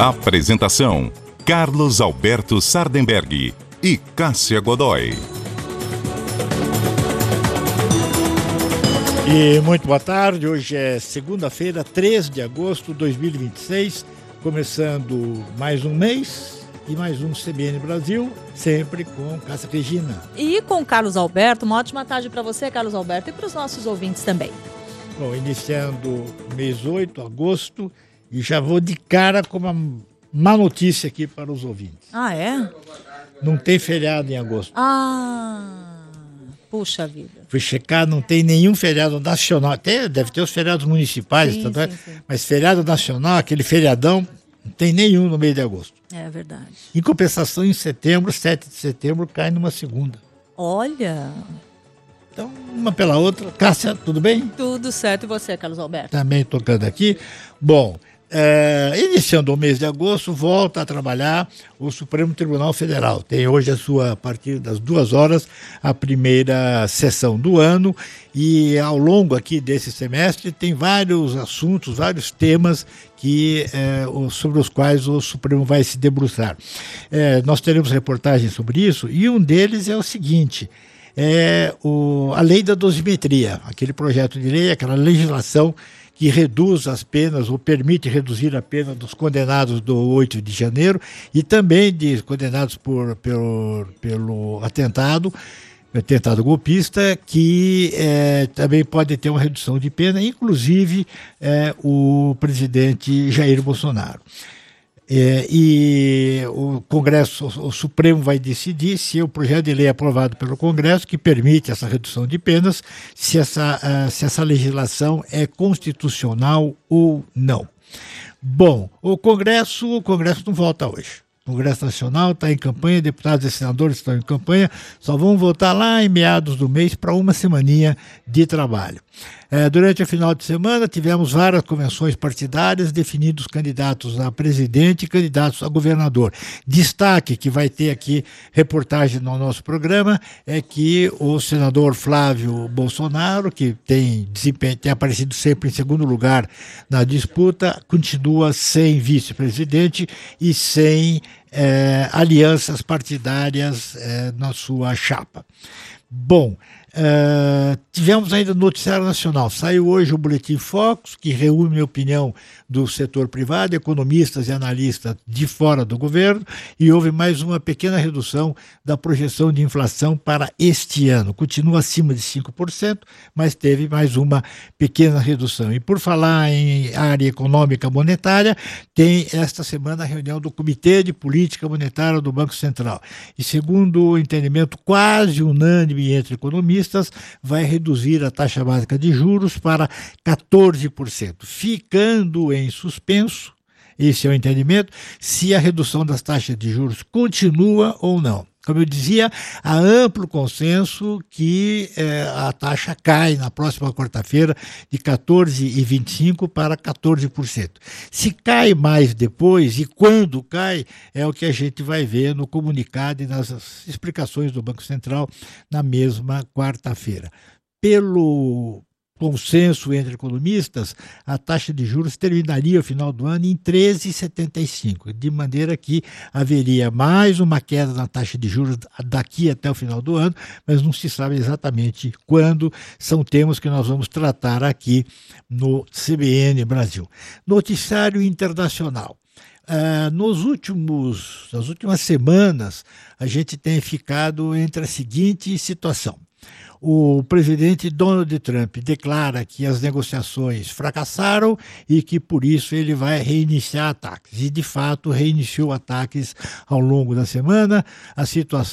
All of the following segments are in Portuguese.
Apresentação: Carlos Alberto Sardenberg e Cássia Godoy. E muito boa tarde, hoje é segunda-feira, 3 de agosto de 2026, começando mais um mês e mais um CBN Brasil, sempre com Cássia Regina. E com Carlos Alberto. Uma ótima tarde para você, Carlos Alberto, e para os nossos ouvintes também. Bom, iniciando mês 8, agosto, e já vou de cara com uma má notícia aqui para os ouvintes. Ah, é? Não tem feriado em agosto. Puxa vida. Fui checar, não tem nenhum feriado nacional. Até deve ter os feriados municipais, Sim. Mas feriado nacional, aquele feriadão, não tem nenhum no mês de agosto. É verdade. Em compensação, em setembro, 7 de setembro, cai numa segunda. Olha. Então, uma pela outra. Cássia, tudo bem? Tudo certo. E você, Carlos Alberto? Também tocando aqui. Bom, iniciando o mês de agosto, volta a trabalhar o Supremo Tribunal Federal. Tem hoje a partir das 2 horas, a primeira sessão do ano, e ao longo aqui desse semestre tem vários assuntos, vários temas sobre os quais o Supremo vai se debruçar. Nós teremos reportagens sobre isso, e um deles é o seguinte: a lei da dosimetria, aquele projeto de lei, aquela legislação que reduz as penas, ou permite reduzir a pena dos condenados do 8 de janeiro e também de condenados pelo atentado golpista, que também pode ter uma redução de pena, inclusive o presidente Jair Bolsonaro. E o Congresso, o Supremo vai decidir se o projeto de lei aprovado pelo Congresso, que permite essa redução de penas, se essa legislação é constitucional ou não. Bom, o Congresso não vota hoje. O Congresso Nacional está em campanha, deputados e senadores estão em campanha, só vão votar lá em meados do mês para uma semaninha de trabalho. Durante o final de semana tivemos várias convenções partidárias definindo os candidatos a presidente e candidatos a governador. Destaque que vai ter aqui reportagem no nosso programa é que o senador Flávio Bolsonaro, que tem aparecido sempre em segundo lugar na disputa, continua sem vice-presidente e sem alianças partidárias na sua chapa. Bom, tivemos ainda no Noticiário Nacional. Saiu hoje o Boletim Focus, que reúne a opinião do setor privado, economistas e analistas de fora do governo, e houve mais uma pequena redução da projeção de inflação para este ano. Continua acima de 5%, mas teve mais uma pequena redução. E por falar em área econômica monetária, tem esta semana a reunião do Comitê de Política Monetária do Banco Central. E segundo o entendimento quase unânime entre economistas, vai reduzir a taxa básica de juros para 14%, ficando em suspenso, esse é o entendimento, se a redução das taxas de juros continua ou não. Como eu dizia, há amplo consenso que a taxa cai na próxima quarta-feira de 14,25% para 14%. Se cai mais depois, e quando cai, é o que a gente vai ver no comunicado e nas explicações do Banco Central na mesma quarta-feira. Pelo consenso entre economistas, a taxa de juros terminaria o final do ano em 13,75%, de maneira que haveria mais uma queda na taxa de juros daqui até o final do ano, mas não se sabe exatamente quando. São temas que nós vamos tratar aqui no CBN Brasil. Noticiário internacional. Nas últimas semanas, a gente tem ficado entre a seguinte situação. O presidente Donald Trump declara que as negociações fracassaram e que, por isso, ele vai reiniciar ataques. E, de fato, reiniciou ataques ao longo da semana. A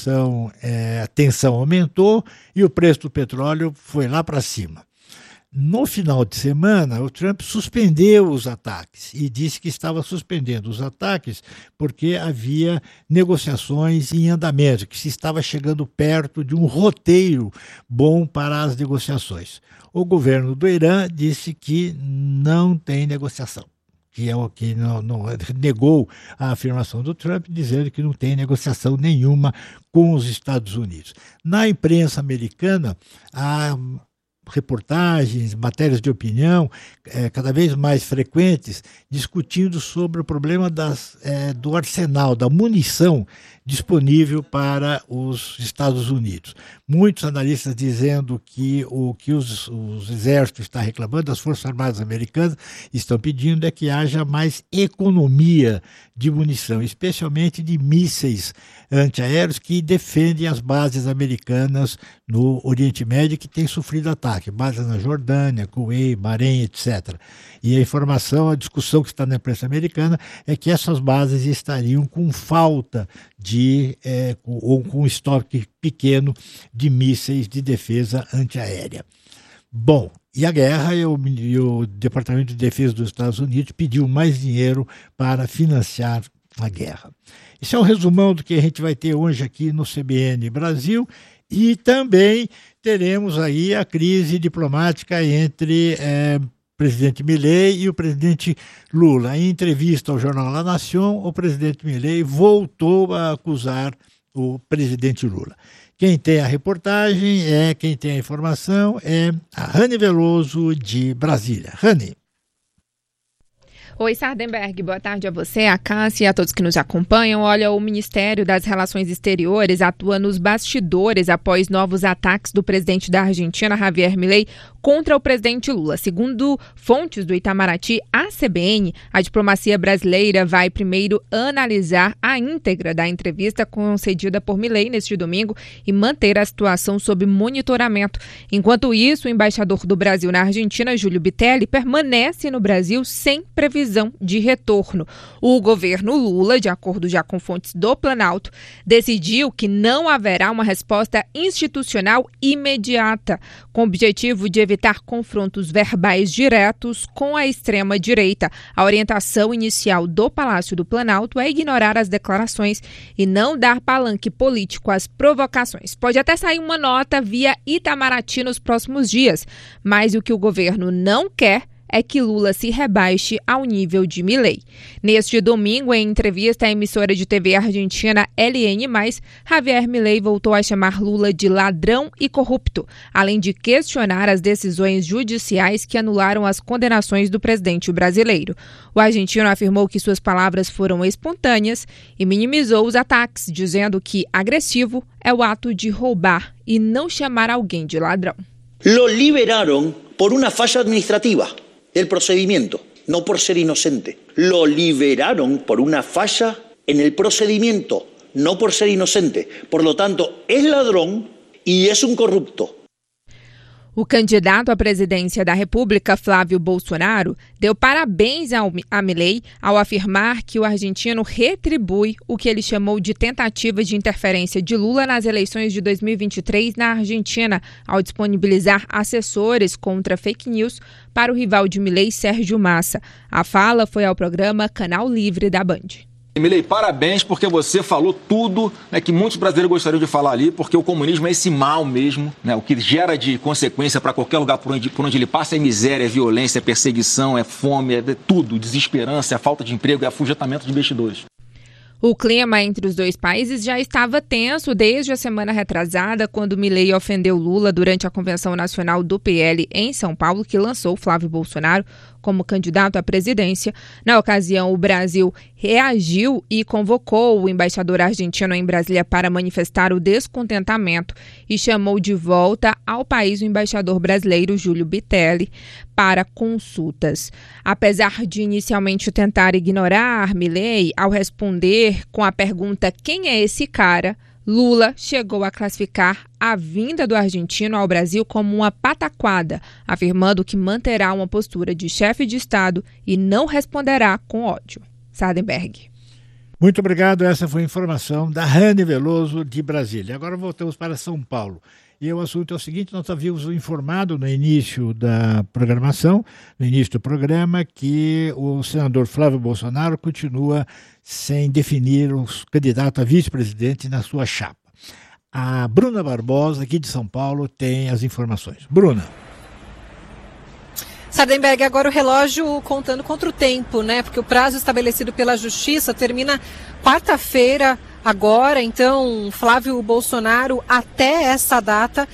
a tensão aumentou e o preço do petróleo foi lá para cima. No final de semana, o Trump suspendeu os ataques e disse que estava suspendendo os ataques porque havia negociações em andamento, que se estava chegando perto de um roteiro bom para as negociações. O governo do Irã disse que não tem negociação, que é o que não negou a afirmação do Trump, dizendo que não tem negociação nenhuma com os Estados Unidos. Na imprensa americana, reportagens, matérias de opinião cada vez mais frequentes, discutindo sobre o problema do arsenal, da munição disponível para os Estados Unidos. Muitos analistas dizendo que o que os exércitos estão reclamando, as Forças Armadas americanas estão pedindo é que haja mais economia de munição, especialmente de mísseis antiaéreos que defendem as bases americanas no Oriente Médio, que têm sofrido ataque, bases na Jordânia, Kuwait, Bahrein, etc. E a discussão que está na imprensa americana é que essas bases estariam com falta ou com estoque pequeno de mísseis de defesa antiaérea. Bom, e a guerra, e o Departamento de Defesa dos Estados Unidos pediu mais dinheiro para financiar a guerra. Isso é um resumão do que a gente vai ter hoje aqui no CBN Brasil, e também teremos aí a crise diplomática entre o presidente Milei e o presidente Lula. Em entrevista ao jornal La Nación, o presidente Milei voltou a acusar o presidente Lula. Quem tem a reportagem, quem tem a informação é a Rani Veloso, de Brasília. Rani. Oi, Sardenberg, boa tarde a você, a Cássia e a todos que nos acompanham. Olha, o Ministério das Relações Exteriores atua nos bastidores após novos ataques do presidente da Argentina, Javier Milei, contra o presidente Lula. Segundo fontes do Itamaraty, a CBN, a diplomacia brasileira vai primeiro analisar a íntegra da entrevista concedida por Milei neste domingo e manter a situação sob monitoramento. Enquanto isso, o embaixador do Brasil na Argentina, Júlio Bitelli, permanece no Brasil sem previsão de retorno. O governo Lula, de acordo já com fontes do Planalto, decidiu que não haverá uma resposta institucional imediata, com o objetivo de evitar confrontos verbais diretos com a extrema-direita. A orientação inicial do Palácio do Planalto é ignorar as declarações e não dar palanque político às provocações. Pode até sair uma nota via Itamaraty nos próximos dias, mas o que o governo não quer é que Lula se rebaixe ao nível de Milei. Neste domingo, em entrevista à emissora de TV argentina LN+, Javier Milei voltou a chamar Lula de ladrão e corrupto, além de questionar as decisões judiciais que anularam as condenações do presidente brasileiro. O argentino afirmou que suas palavras foram espontâneas e minimizou os ataques, dizendo que agressivo é o ato de roubar e não chamar alguém de ladrão. Lo liberaron por una falla administrativa del procedimiento, no por ser inocente. Lo liberaron por una falla en el procedimiento, no por ser inocente. Por lo tanto, es ladrón y es un corrupto. O candidato à presidência da República, Flávio Bolsonaro, deu parabéns a Milei ao afirmar que o argentino retribui o que ele chamou de tentativa de interferência de Lula nas eleições de 2023 na Argentina, ao disponibilizar assessores contra fake news para o rival de Milei, Sérgio Massa. A fala foi ao programa Canal Livre da Band. Milei, parabéns, porque você falou tudo, né, que muitos brasileiros gostariam de falar ali, porque o comunismo é esse mal mesmo, né, o que gera de consequência para qualquer lugar por onde ele passa é miséria, é violência, é perseguição, é fome, é tudo, desesperança, é falta de emprego, é afugentamento de investidores. O clima entre os dois países já estava tenso desde a semana retrasada, quando Milei ofendeu Lula durante a Convenção Nacional do PL em São Paulo, que lançou Flávio Bolsonaro como candidato à presidência. Na ocasião, o Brasil reagiu e convocou o embaixador argentino em Brasília para manifestar o descontentamento e chamou de volta ao país o embaixador brasileiro Júlio Bitelli para consultas. Apesar de inicialmente tentar ignorar Milei, ao responder com a pergunta "quem é esse cara?", Lula chegou a classificar a vinda do argentino ao Brasil como uma pataquada, afirmando que manterá uma postura de chefe de Estado e não responderá com ódio. Sardenberg. Muito obrigado. Essa foi a informação da Rani Veloso, de Brasília. Agora voltamos para São Paulo. E o assunto é o seguinte: nós havíamos informado no início da programação, no início do programa, que o senador Flávio Bolsonaro continua sem definir os candidatos a vice-presidente na sua chapa. A Bruna Barbosa, aqui de São Paulo, tem as informações. Bruna. Sardenberg, agora o relógio contando contra o tempo, né? Porque o prazo estabelecido pela Justiça termina quarta-feira, agora. Então, Flávio Bolsonaro, até essa data,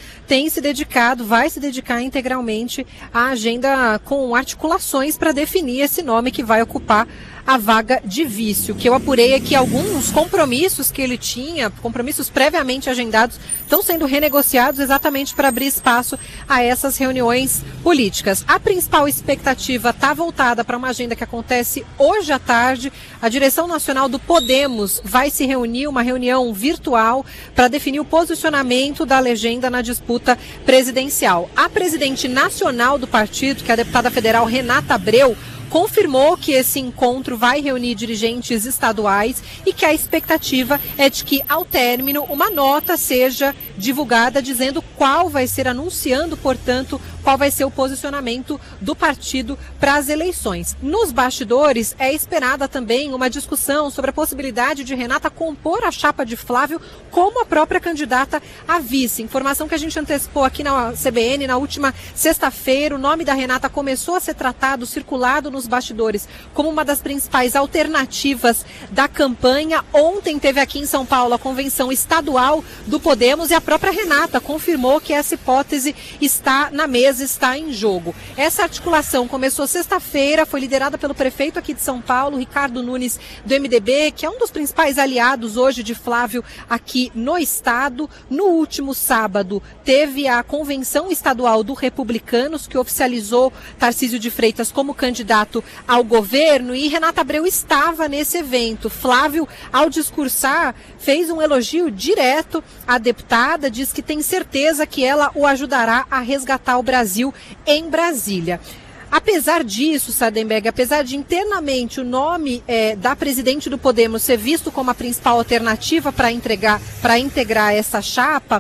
vai se dedicar integralmente à agenda com articulações para definir esse nome que vai ocupar a vaga de vice. O que eu apurei é que alguns compromissos que ele tinha, compromissos previamente agendados, estão sendo renegociados exatamente para abrir espaço a essas reuniões políticas. A principal expectativa está voltada para uma agenda que acontece hoje à tarde. A direção nacional do Podemos vai se reunir, uma reunião virtual, para definir o posicionamento da legenda na disputa presidencial. A presidente nacional do partido, que é a deputada federal Renata Abreu, confirmou que esse encontro vai reunir dirigentes estaduais e que a expectativa é de que, ao término, uma nota seja divulgada dizendo anunciando, portanto, qual vai ser o posicionamento do partido para as eleições. Nos bastidores, é esperada também uma discussão sobre a possibilidade de Renata compor a chapa de Flávio como a própria candidata a vice. Informação que a gente antecipou aqui na CBN na última sexta-feira. O nome da Renata começou a ser tratado, circulado nos bastidores, como uma das principais alternativas da campanha. Ontem teve aqui em São Paulo a convenção estadual do Podemos e a própria Renata confirmou que essa hipótese está na mesa, está em jogo. Essa articulação começou sexta-feira, foi liderada pelo prefeito aqui de São Paulo, Ricardo Nunes, do MDB, que é um dos principais aliados hoje de Flávio aqui no estado. No último sábado, teve a convenção estadual do Republicanos, que oficializou Tarcísio de Freitas como candidato ao governo, e Renata Abreu estava nesse evento. Flávio, ao discursar, fez um elogio direto à deputada, diz que tem certeza que ela o ajudará a resgatar o Brasil em Brasília. Apesar disso, Sardenberg, apesar de internamente o nome da presidente do Podemos ser visto como a principal alternativa para integrar essa chapa,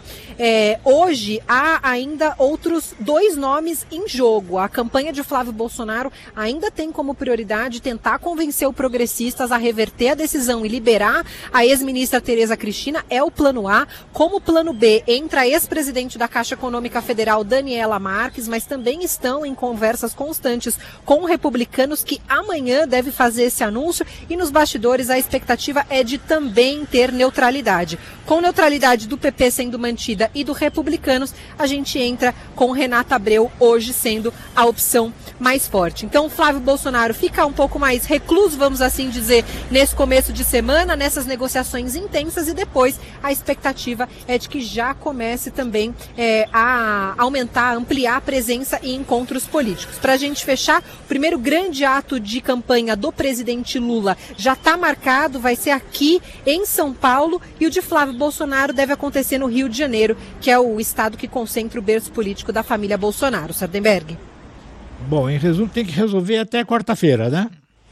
hoje há ainda outros 2 nomes em jogo. A campanha de Flávio Bolsonaro ainda tem como prioridade tentar convencer os progressistas a reverter a decisão e liberar a ex-ministra Tereza Cristina, é o plano A. Como plano B, entra a ex-presidente da Caixa Econômica Federal, Daniela Marques, mas também estão em conversas constantes com Republicanos, que amanhã deve fazer esse anúncio, e nos bastidores a expectativa é de também ter neutralidade. Com neutralidade do PP sendo mantida e do Republicanos, a gente entra com Renata Abreu hoje sendo a opção mais forte. Então, Flávio Bolsonaro fica um pouco mais recluso, vamos assim dizer, nesse começo de semana, nessas negociações intensas, e depois a expectativa é de que já comece também a aumentar, a ampliar a presença em encontros políticos. Para a gente fechar, o primeiro grande ato de campanha do presidente Lula já está marcado, vai ser aqui em São Paulo, e o de Flávio Bolsonaro deve acontecer no Rio de Janeiro, que é o estado que concentra o berço político da família Bolsonaro. Sardenberg. Bom, em resumo, tem que resolver até quarta-feira, né?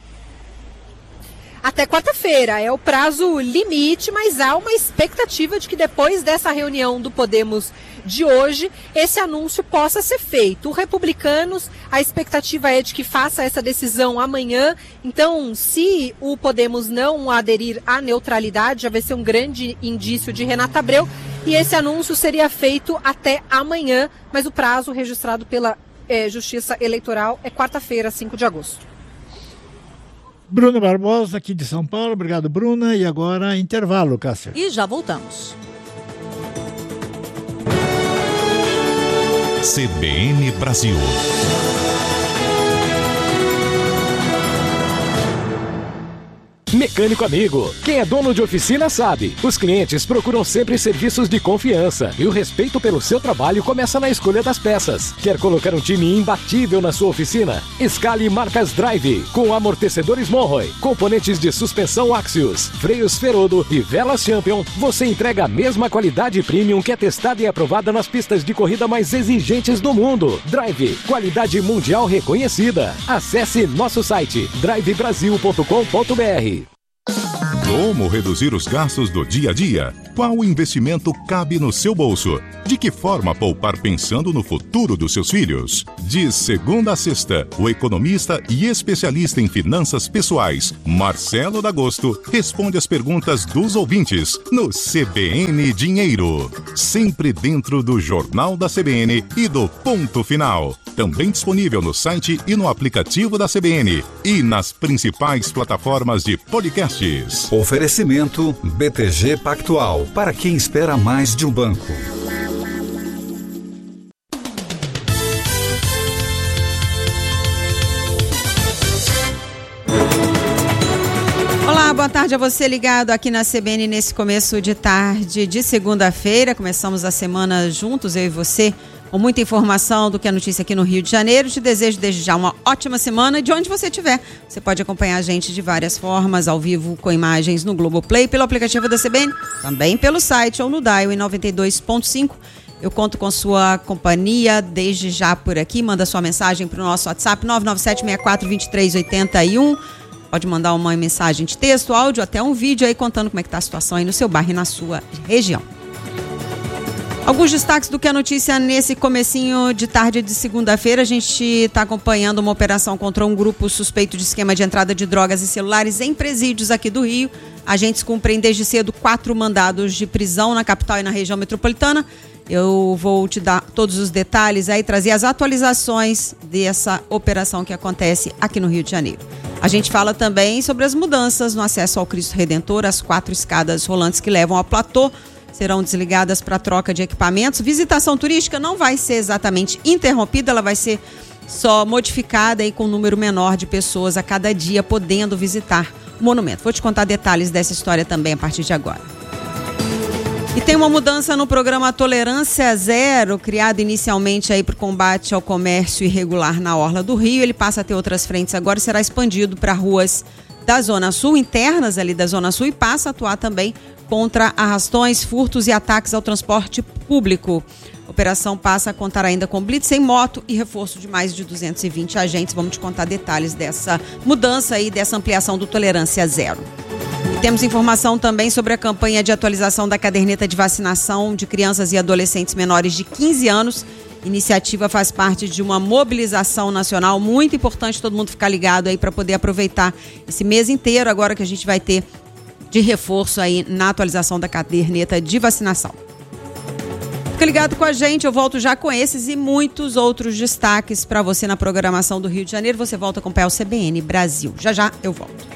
Até quarta-feira é o prazo limite, mas há uma expectativa de que depois dessa reunião do Podemos de hoje, esse anúncio possa ser feito. O Republicanos, a expectativa é de que faça essa decisão amanhã. Então, se o Podemos não aderir à neutralidade, já vai ser um grande indício de Renata Abreu, e esse anúncio seria feito até amanhã, mas o prazo registrado pela Justiça Eleitoral é quarta-feira, 5 de agosto. Bruna Barbosa, aqui de São Paulo. Obrigado, Bruna. E agora, intervalo, Cássia. E já voltamos. CBN Brasil. Mecânico amigo, quem é dono de oficina sabe. Os clientes procuram sempre serviços de confiança e o respeito pelo seu trabalho começa na escolha das peças. Quer colocar um time imbatível na sua oficina? Escale marcas Drive, com amortecedores Monroe, componentes de suspensão Axios, freios Ferodo e velas Champion. Você entrega a mesma qualidade premium que é testada e aprovada nas pistas de corrida mais exigentes do mundo. Drive, qualidade mundial reconhecida. Acesse nosso site drivebrasil.com.br. Como reduzir os gastos do dia a dia? Qual investimento cabe no seu bolso? De que forma poupar pensando no futuro dos seus filhos? De segunda a sexta, o economista e especialista em finanças pessoais, Marcelo D'Agosto, responde as perguntas dos ouvintes no CBN Dinheiro. Sempre dentro do Jornal da CBN e do Ponto Final. Também disponível no site e no aplicativo da CBN e nas principais plataformas de podcasts. Oferecimento BTG Pactual, para quem espera mais de um banco. Olá, boa tarde a você ligado aqui na CBN nesse começo de tarde de segunda-feira. Começamos a semana juntos, eu e você, com muita informação do que é notícia aqui no Rio de Janeiro. Te desejo desde já uma ótima semana de onde você estiver. Você pode acompanhar a gente de várias formas, ao vivo com imagens no Globoplay, pelo aplicativo da CBN, também pelo site ou no dial em 92.5. Eu conto com sua companhia desde já por aqui. Manda sua mensagem para o nosso WhatsApp 997-64-2381. Pode mandar uma mensagem de texto, áudio, até um vídeo aí contando como é que está a situação aí no seu bairro e na sua região. Alguns destaques do que é notícia nesse comecinho de tarde de segunda-feira. A gente está acompanhando uma operação contra um grupo suspeito de esquema de entrada de drogas e celulares em presídios aqui do Rio. Agentes cumprem desde cedo 4 mandados de prisão na capital e na região metropolitana. Eu vou te dar todos os detalhes aí, trazer as atualizações dessa operação que acontece aqui no Rio de Janeiro. A gente fala também sobre as mudanças no acesso ao Cristo Redentor. As 4 escadas rolantes que levam ao platô serão desligadas para troca de equipamentos. Visitação turística não vai ser exatamente interrompida, ela vai ser só modificada aí com um número menor de pessoas a cada dia podendo visitar o monumento. Vou te contar detalhes dessa história também a partir de agora. E tem uma mudança no programa Tolerância Zero, criado inicialmente aí para o combate ao comércio irregular na orla do Rio. Ele passa a ter outras frentes agora e será expandido para ruas da Zona Sul, internas ali da Zona Sul, e passa a atuar também contra arrastões, furtos e ataques ao transporte público. A operação passa a contar ainda com blitz em moto e reforço de mais de 220 agentes. Vamos te contar detalhes dessa mudança e dessa ampliação do Tolerância Zero. Temos informação também sobre a campanha de atualização da caderneta de vacinação de crianças e adolescentes menores de 15 anos. A iniciativa faz parte de uma mobilização nacional muito importante, todo mundo ficar ligado aí para poder aproveitar esse mês inteiro agora que a gente vai ter de reforço aí na atualização da caderneta de vacinação. Fica ligado com a gente, eu volto já com esses e muitos outros destaques para você na programação do Rio de Janeiro. Você volta a acompanhar o CBN Brasil. Já já eu volto.